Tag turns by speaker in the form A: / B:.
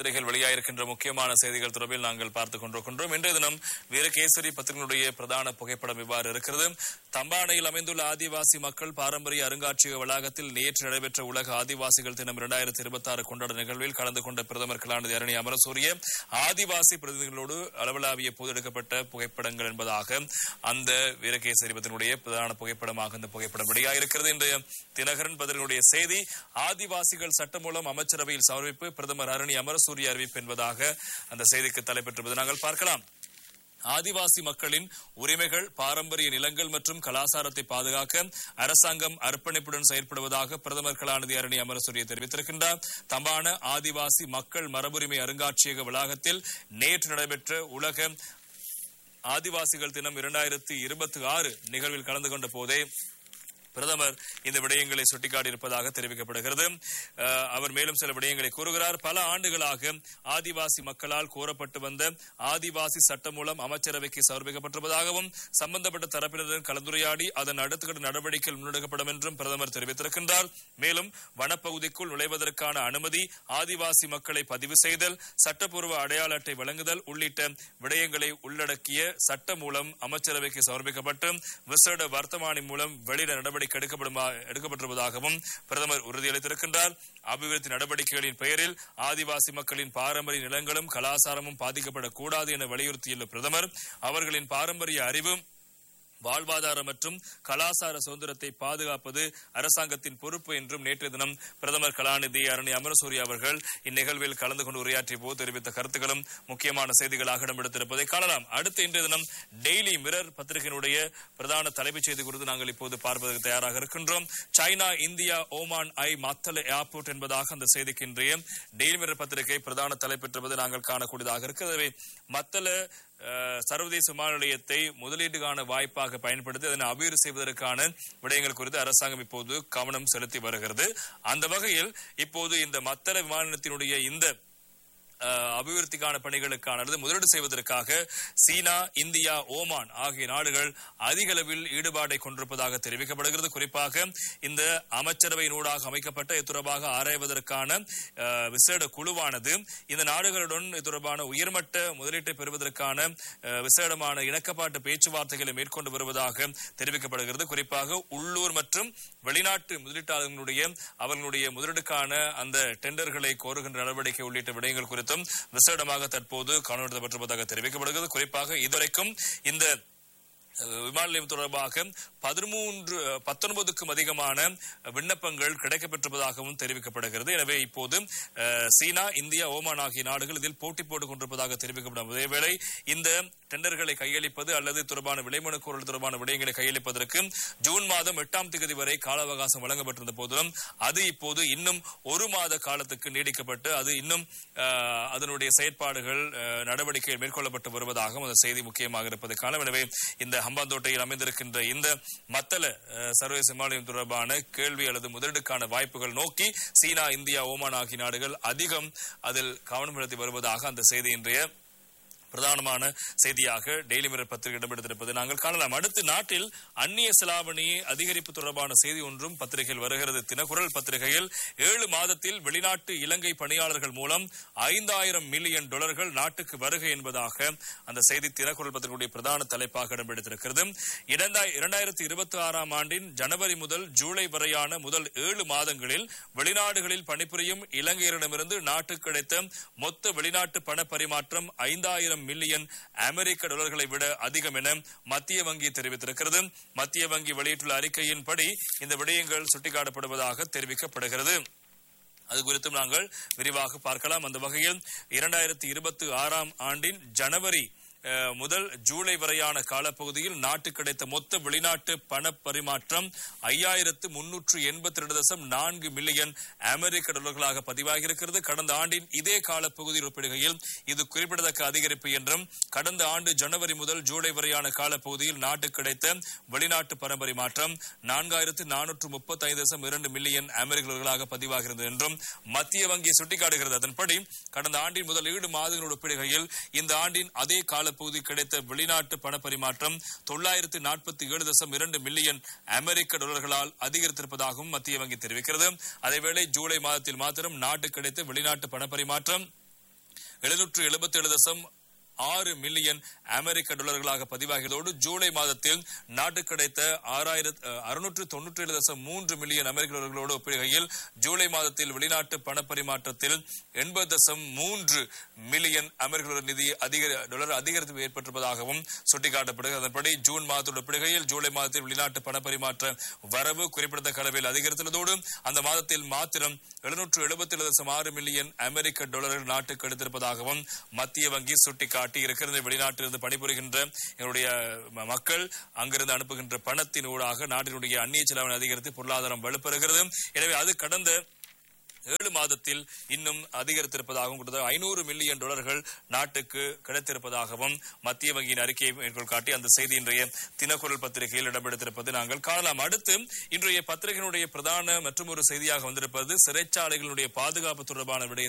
A: பத்திரிகைகள் வெளியாயிருக்கின்ற முக்கியமான செய்திகள் தொடர்பில் நாங்கள் பார்த்துக் கொண்டிருக்கின்றோம். இன்றைய தினம் வீரகேசரி பத்திரிகைகளுடைய பிரதான புகைப்படம் இவ்வாறு இருக்கிறது. தம்பானையில் அமைந்துள்ள ஆதிவாசி மக்கள் பாரம்பரிய அருங்காட்சியக வளாகத்தில் நேற்று நடைபெற்ற உலக ஆதிவாசிகள் தினம் 2026 கொண்டாட நிகழ்வில் கலந்து கொண்ட பிரதமர் கலாநிதி அரணி அமரசூரிய ஆதிவாசி பிரதிநிதிகளோடு அளவலாவிய போது எடுக்கப்பட்ட புகைப்படங்கள் என்பதாக அந்த வீரகேசரி பத்திரிகையுடைய பிரதான புகைப்படமாக இந்த புகைப்படம் வெளியாயிருக்கிறது. இன்றைய தினகரன் பத்திரிகையுடைய செய்தி ஆதிவாசிகள் சட்டமூலம் அமைச்சரவையில் சமர்ப்பிப்பு பிரதமர் அரணி அமரசூரிய அறிவிப்பு என்பதாக அந்த செய்திக்கு தலைப்பெற்றிருப்பது நாங்கள் பார்க்கலாம். ஆதிவாசி மக்களின் உரிமைகள், பாரம்பரிய நிலங்கள் மற்றும் கலாச்சாரத்தை பாதுகாக்க அரசாங்கம் அர்ப்பணிப்புடன் செயல்படுவதாக பிரதமர் கலாநிதி அரணி அமரசூரிய தெரிவித்திருக்கின்றார். தம்பான ஆதிவாசி மக்கள் மரபுரிமை அருங்காட்சியக வளாகத்தில் நேற்று நடைபெற்ற உலக ஆதிவாசிகள் தினம் 2026 நிகழ்வில் கலந்து கொண்ட போதே பிரதமர் இந்த விடயங்களை சுட்டிக்காட்டியிருப்பதாக தெரிவிக்கப்படுகிறது. அவர் மேலும் சில விடயங்களை கூறுகிறார். பல ஆண்டுகளாக ஆதிவாசி மக்களால் கோரப்பட்டு வந்த ஆதிவாசி சட்டம் மூலம் அமைச்சரவைக்கு சமர்ப்பிக்கப்பட்டிருப்பதாகவும் சம்பந்தப்பட்ட தரப்பினருடன் கலந்துரையாடி அதன் அடுத்த கட்ட நடவடிக்கைகள் முன்னெடுக்கப்படும் என்றும் பிரதமர் தெரிவித்திருக்கின்றார். மேலும் வனப்பகுதிக்குள் நுழைவதற்கான அனுமதி, ஆதிவாசி மக்களை பதிவு செய்தல், சட்டப்பூர்வ அடையாள அட்டை வழங்குதல் உள்ளிட்ட விடயங்களை உள்ளடக்கிய சட்ட மூலம் அமைச்சரவைக்கு சமர்ப்பிக்கப்பட்டு விசேட வர்த்தமானி மூலம் வெளியிட நடவடிக்கை எடுக்கப்பட்டிருப்பதாகவும் பிரதமர் உறுதியளித்திருக்கின்றார். அபிவிருத்தி நடவடிக்கைகளின் பெயரில் ஆதிவாசி மக்களின் பாரம்பரிய நிலங்களும் கலாச்சாரமும் பாதிக்கப்படக்கூடாது என வலியுறுத்தியுள்ள பிரதமர் அவர்களின் பாரம்பரிய அறிவு, வாழ்வாதாரம் மற்றும் கலாச்சார சுதந்திரத்தை பாதுகாப்பது அரசாங்கத்தின் பொறுப்பு என்றும் நேற்றைய தினம் பிரதமர் கலாநிதி அரணி அமரசூரிய அவர்கள் இந்நிகழ்வில் கலந்து கொண்டு உரையாற்றிய போது தெரிவித்த கருத்துக்களும் முக்கியமான செய்திகளாக இடம்பெடுத்திருப்பதை காணலாம். அடுத்து இன்றைய தினம் டெய்லி மிரர் பத்திரிகையினுடைய பிரதான தலைப்புச் செய்தி குறித்து நாங்கள் இப்போது பார்ப்பதற்கு தயாராக இருக்கின்றோம். China, India, Oman Mattala airport என்பதாக அந்த செய்திக்கு இன்றைய டெய்லி மிரர் பத்திரிகை பிரதான தலைப்பெற்றிருப்பதை நாங்கள் காணக்கூடியதாக இருக்கிறது. மத்தள சர்வதேச விமான நிலையத்தை முதலீட்டுக்கான வாய்ப்பாக பயன்படுத்தி அதனை அபிவிருத்தி செய்வதற்கான விடயங்கள் குறித்து அரசாங்கம் இப்போது கவனம் செலுத்தி வருகிறது. அந்த வகையில் இப்போது இந்த மத்தள விமான நிலையத்தினுடைய இந்த அபிவிருத்திக்கான பணிகளுக்கான முதலீடு செய்வதற்காக சீனா, இந்தியா, ஓமான் ஆகிய நாடுகள் அதிக அளவில் ஈடுபாட்டை கொண்டிருப்பதாக தெரிவிக்கப்படுகிறது. குறிப்பாக இந்த அமைச்சரவையினூடாக அமைக்கப்பட்ட தொடர்பாக ஆராய்வதற்கான விசேட குழுவானது இந்த நாடுகளுடன் தொடர்பான உயர்மட்ட முதலீட்டை பெறுவதற்கான விசேடமான இணக்கப்பாட்டு பேச்சுவார்த்தைகளை மேற்கொண்டு வருவதாக தெரிவிக்கப்படுகிறது. குறிப்பாக உள்ளூர் மற்றும் வெளிநாட்டு முதலீட்டாளர்களுடைய அவர்களுடைய முதலீடுக்கான அந்த டெண்டர்களை கோருகின்ற நடவடிக்கை உள்ளிட்ட விடயங்கள் குறித்து விசேடமாக தற்போது காணப்படுத்தப்பட்டிருப்பதாக தெரிவிக்கப்படுகிறது. குறிப்பாக இதுவரைக்கும் இந்த விமான நிலையம் தொடர்பாக 19க்கும் அதிகமான விண்ணப்பங்கள் கிடைக்கப்பெற்றிருப்பதாகவும் தெரிவிக்கப்படுகிறது. எனவே இப்போது சீனா, இந்தியா, ஓமான் ஆகிய நாடுகள் இதில் போட்டி போட்டுக் கொண்டிருப்பதாக தெரிவிக்கப்படும். அதேவேளை இந்த டெண்டர்களை கையளிப்பது அல்லது தொடர்பான விலைமனு கோரல் தொடர்பான விடயங்களை கையளிப்பதற்கு ஜூன் மாதம் 8ஆம் தேதி வரை கால அவகாசம் வழங்கப்பட்டிருந்த போதிலும் அது இப்போது இன்னும் ஒரு மாத காலத்துக்கு நீடிக்கப்பட்டு அது இன்னும் அதனுடைய செயற்பாடுகள் நடவடிக்கைகள் மேற்கொள்ளப்பட்டு வருவதாகவும் அந்த செய்தி முக்கியமாக இருப்பதை காண. எனவே இந்த ஹம்பாந்தோட்டையில் அமைந்திருக்கின்ற இந்த மத்தள சர்வதேச விமான நிலையம் தொடர்பான கேள்வி அல்லது முதலீடுக்கான வாய்ப்புகள் நோக்கி சீனா, இந்தியா, ஓமான் ஆகிய நாடுகள் அதிகம் அதில் கவனம் செலுத்தி வருவதாக அந்த செய்தி இன்றைய பிரதானமான செய்தியாக டெய்லி மிரர் பத்திரிகை இடம்பெடுத்திருப்பதை நாங்கள் காணலாம். அடுத்து நாட்டில் அந்நிய செலாவணி அதிகரிப்பு தொடர்பான செய்தி ஒன்றும் பத்திரிகையில் வருகிறது. தினக்குரல் பத்திரிகையில் 7 மாதத்தில் வெளிநாட்டு இலங்கை பணியாளர்கள் மூலம் $5,000 மில்லியன் நாட்டுக்கு வருகை என்பதாக அந்த செய்தி தினக்குரல் பத்திரிகையுடைய பிரதான தலைப்பாக இடம்பெடுத்திருக்கிறது. 2026ஆம் ஆண்டின் ஜனவரி முதல் ஜூலை வரையான முதல் 7 மாதங்களில் வெளிநாடுகளில் பணிபுரியும் இலங்கையரிடமிருந்து நாட்டுக்கு கிடைத்த மொத்த வெளிநாட்டு பண பரிமாற்றம் $5,000 மில்லியன் அமெரிக்க டாலர்களை விட அதிகம் என மத்திய வங்கி தெரிவித்திருக்கிறது. மத்திய வங்கி வெளியிட்டுள்ள அறிக்கையின்படி இந்த விடயங்கள் சுட்டிக்காட்டப்படுவதாக தெரிவிக்கப்படுகிறது. அது குறித்தும் நாங்கள் விரிவாக பார்க்கலாம். அந்த வகையில் 2026ஆம் ஆண்டின் ஜனவரி முதல் ஜூலை வரையான காலப்பகுதியில் நாட்டு கிடைத்த மொத்த வெளிநாட்டு பண பரிமாற்றம் 5,382.4 மில்லியன் அமெரிக்க டாலர்களாக பதிவாகியிருக்கிறது. கடந்த ஆண்டின் இதே காலப்பகுதியில் ஒப்பிடுகையில் இது குறிப்பிடத்தக்க அதிகரிப்பு என்றும் கடந்த ஆண்டு ஜனவரி முதல் ஜூலை வரையான காலப்பகுதியில் நாட்டு கிடைத்த வெளிநாட்டு பண பரிமாற்றம் 4,435.2 மில்லியன் அமெரிக்க டாலர்களாக பதிவாகிறது என்றும் மத்திய வங்கி சுட்டிக்காட்டுகிறது. அதன்படி கடந்த ஆண்டின் முதல் 7 மாதங்களோடு ஒப்பிடுகையில் இந்த ஆண்டின் அதே கால பகுதி கிடைத்த வெளிநாட்டு பண பரிமாற்றம் 947.2 மில்லியன் அமெரிக்க டாலர்களால் அதிகரித்திருப்பதாகவும் மத்திய வங்கி தெரிவிக்கிறது. அதேவேளை ஜூலை மாதத்தில் மாத்திரம் நாட்டு கிடைத்த வெளிநாட்டு பண பரிமாற்றம் 777.6 மில்லியன் அமெரிக்க டாலர்களாக பதிவாகியதோடு ஜூலை மாதத்தில் நாட்டு கிடைத்த 697.3 மில்லியன் அமெரிக்க டாலர்களோடு ஒப்பிடுகையில் ஜூலை மாதத்தில் வெளிநாட்டு பணப்பரிமாற்றத்தில் 80.3 மில்லியன் அமெரிக்க டாலர் அதிகரிப்பு ஏற்பட்டிருப்பதாகவும் சுட்டிக்காட்டப்படுகிறது. அதன்படி ஜூன் மாதத்தோடு ஒப்பிடுகையில் ஜூலை மாதத்தில் வெளிநாட்டு பணப்பரிமாற்ற வரவு குறிப்பிடத்தக்க அளவில் அதிகரித்துள்ளதோடு அந்த மாதத்தில் மாத்திரம் 777.6 மில்லியன் அமெரிக்க டாலர்கள் நாட்டுக்கு எடுத்திருப்பதாகவும் மத்திய வங்கி சுட்டிக்காட்டி இருக்கிறது. வெளிநாட்டிலிருந்து பணிபுரிகின்ற எங்களுடைய மக்கள் அங்கிருந்து அனுப்புகின்ற பணத்தின் ஊடாக நாட்டினுடைய அந்நிய செலவினை அதிகரித்து பொருளாதாரம் வலுப்பெறுகிறது. எனவே அது கடந்த 7 மாதத்தில் இன்னும் அதிகரித்திருப்பதாகவும் கிட்டத்தட்ட 500 மில்லியன் டாலர்கள் நாட்டுக்கு கிடைத்திருப்பதாகவும் மத்திய வங்கியின் அறிக்கையை மேற்கோள் காட்டி அந்த செய்தி இன்றைய தினக்குரல் பத்திரிகையில் இடம்பெடுத்திருப்பது நாங்கள் காணலாம். அடுத்து இன்றைய பத்திரிகையினுடைய பிரதான மற்றும் ஒரு செய்தியாக வந்திருப்பது சிறைச்சாலைகளுடைய பாதுகாப்பு தொடர்பான விடயத்தை